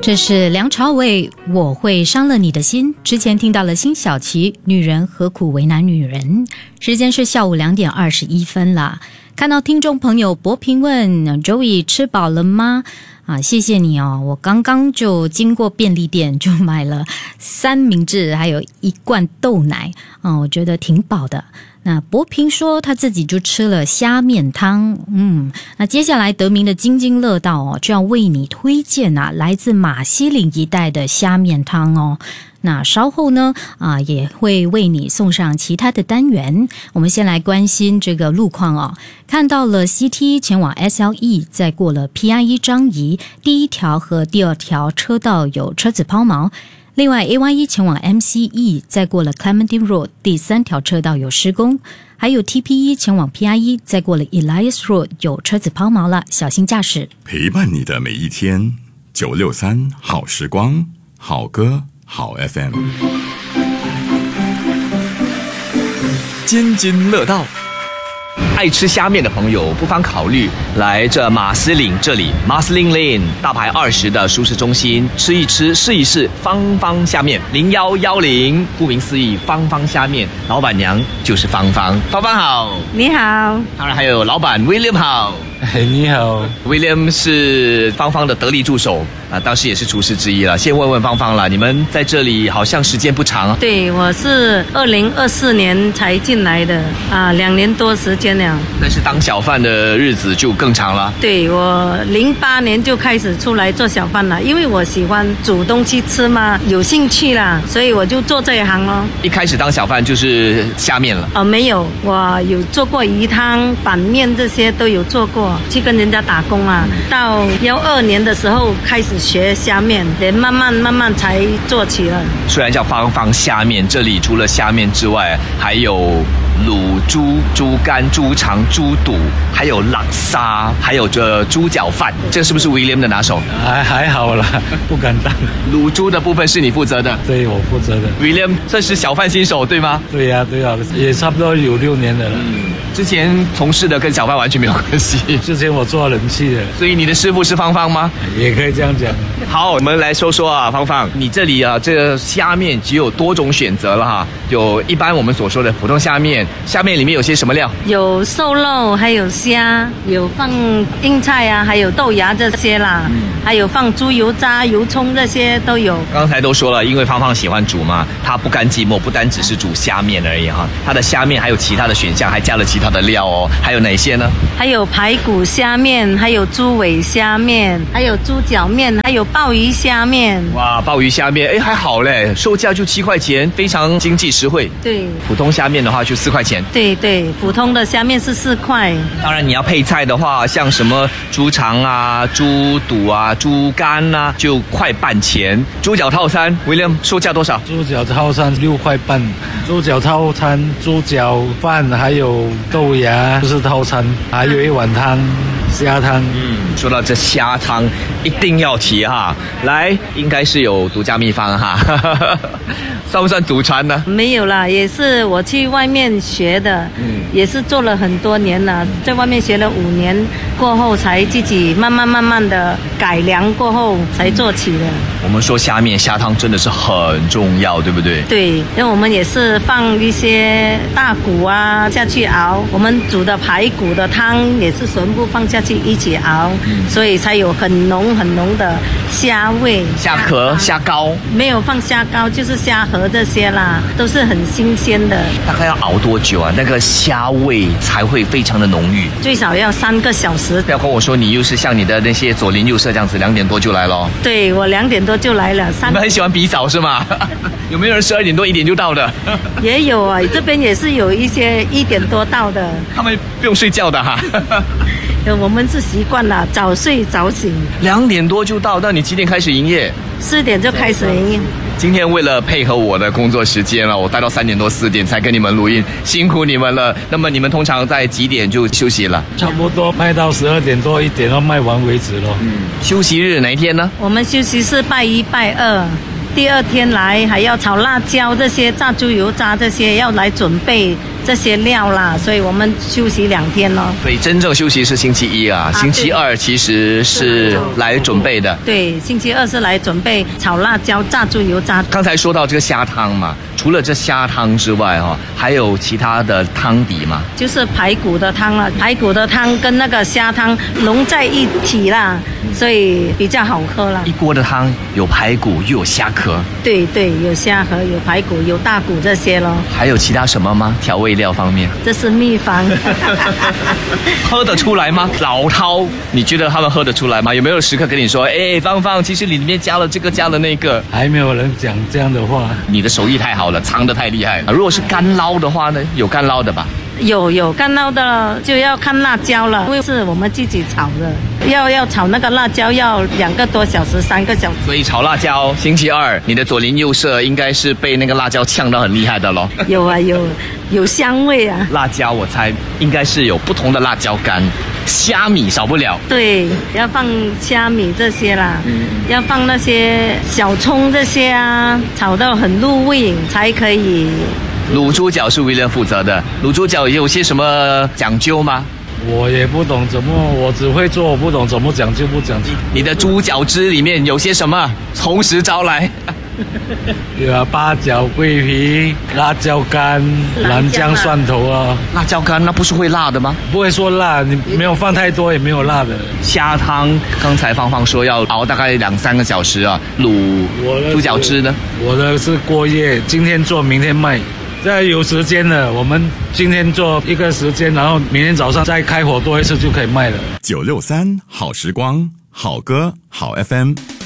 这是梁朝伟，我会伤了你的心。之前听到了辛晓琪，女人何苦为难女人。时间是下午2点21分了。看到听众朋友博平问 Joey 吃饱了吗？谢谢你哦，我刚刚就经过便利店就买了3明治还有1罐豆奶，我觉得挺饱的。那博平说他自己就吃了虾面汤，那接下来德明的津津乐道就要为你推荐来自马西岭一带的虾面汤哦。那稍后呢也会为你送上其他的单元。我们先来关心这个路况哦。看到了 CT 前往 SLE， 再过了 PIE 张仪第1条和第2条车道有车子抛锚。另外 AYE 前往 MCE， 再过了 Clementi Road 第3条车道有施工，还有 TPE 前往 PIE， 再过了 Elias Road 有车子抛锚了，小心驾驶。 陪伴你的每一天，963好时光，好歌好 FM， 津津乐道。爱吃虾面的朋友不妨考虑来这马斯岭这里 Marsiling Lane 大牌20的舒适中心吃一吃试一试芳芳虾面0110，顾名思义芳芳虾面，老板娘就是芳芳。芳芳好。 你好。 当然还有老板 William 好。 你好。 William 是芳芳的得力助手当时也是厨师之一了。先问问芳芳了，你们在这里好像时间不长啊？ 对，我是2024年才进来的2年多时间了。 但是当小贩的日子就更长了。 对，我08年就开始出来做小贩了，因为我喜欢煮东西吃嘛，有兴趣啦，所以我就做这一行咯。 一开始当小贩就是虾面了？ 没有，我有做过鱼汤、板面这些都有做过，去跟人家打工到12年的时候开始学虾面，慢慢才做起了。 虽然叫芳芳虾面，这里除了虾面之外，还有卤猪、猪肝、猪肠、猪肚，还有laksa沙，还有这猪脚饭，这是不是 William 的拿手？ 还好啦，不敢当。 卤猪的部分是你负责的？ 对，我负责的。 William 这是小贩新手对吗？ 对呀，也差不多有6年了。 之前从事的跟小贩完全没有关系。 之前我做人气的。 所以你的师傅是芳芳吗？ 也可以这样讲。 好，我们来说说芳芳，你这里这个虾面只有多种选择了哈，有一般我们所说的普通虾面，虾面里面有些什么料？ 有瘦肉，还有虾，有放硬菜还有豆芽这些啦，还有放猪油渣、油葱这些都有。 刚才都说了，因为芳芳喜欢煮嘛，她不甘寂寞，不单只是煮虾面而已哈，她的虾面还有其他的选项，还加了其他的料哦。还有哪些呢？ 还有排骨虾面，还有猪尾虾面，还有猪脚面，还有鲍鱼虾面。 哇，鲍鱼虾面，还好嘞，售价就7块钱，非常经济实惠。 对， 普通虾面的话就4块钱。 对，普通的虾面是4块。 当然你要配菜的话，像什么猪肠猪肚猪肝就1.5块钱。猪脚套餐 William 售价多少？ 猪脚套餐6块半，猪脚套餐、猪脚饭还有豆芽就是套餐，还有1碗汤，虾汤。 说到这虾汤一定要提哈，来，应该是有独家秘方哈，算不算祖传呢？ 没有啦，也是我去外面学的，也是做了很多年了，在外面学了5年过后，才自己慢慢的改良过后才做起的。 我们说虾面虾汤真的是很重要，对不对？ 对，因为我们也是放一些大骨下去熬，我们煮的排骨的汤也是全部放下去一起熬，所以才有很浓的虾味。 虾壳、虾膏没有放虾膏，就是虾壳这些啦，都是很新鲜的。 大概要熬多久那个虾味才会非常的浓郁？ 最少要3个小时。 不要跟我说你又是像你的那些左邻右舍这样子2点多就来咯。 对，我2点多就来了。 你们很喜欢比早是吗？有没有人12点多1点就到的？ 也有这边也是有一些1点多到的。 他们不用睡觉的哈。 我们是习惯了早睡早醒。 2点多就到，那你几点开始营业 ？4点就开始营业。 今天为了配合我的工作时间我待到3点多4点才跟你们录音，辛苦你们了。那么你们通常在几点就休息了？ 差不多卖到12点多1点，要卖完为止咯。 休息日哪一天呢？ 我们休息是拜1拜2。第2天来还要炒辣椒这些，炸猪油渣这些要来准备这些料啦，所以我们休息2天咯。 所以真正休息是星期一啊，星期二其实是来准备的。 对，星期二是来准备炒辣椒、炸猪油炸。 刚才说到这个虾汤嘛，除了这虾汤之外还有其他的汤底吗？ 就是排骨的汤了，排骨的汤跟那个虾汤融在一起啦，所以比较好喝啦。 一锅的汤有排骨又有虾壳。 对对，有虾和有排骨有大骨这些咯。 还有其他什么吗？调味料方面？ 这是秘方。 喝得出来吗？老饕，你觉得他们喝得出来吗？有没有时刻跟你说，芳，其实里面加了这个加了那个？ 还没有人讲这样的话。 你的手艺太好了，藏得太厉害了。如果是干捞的话呢？有干捞的吧？ 有干捞的就要看辣椒了，因为是我们自己炒的，要炒那个辣椒要2个多小时3个小时。 所以炒辣椒，星期二你的左邻右舍应该是被那个辣椒呛到很厉害的咯。 有啊，有香味啊。 辣椒我猜应该是有不同的辣椒干，虾米少不了。 对，要放虾米这些啦，要放那些小葱这些啊，炒到很入味才可以。 卤猪脚是William负责的，卤猪脚有些什么讲究吗？ 我也不懂我只会做，我不懂怎么讲究不讲究。 你的猪脚汁里面有些什么？从实招来。 有八角、桂皮、辣椒干、南姜、蒜头啊。 辣椒干那不是会辣的吗？ 不会说辣，你没有放太多也没有辣的。 虾汤刚才芳说要熬大概2-3个小时啊，卤猪脚汁呢？ 我的是过夜，今天做明天卖。再有时间了，我们今天做一个时间，然后明天早上再开火多一次就可以卖了。 963好时光，好歌好 FM。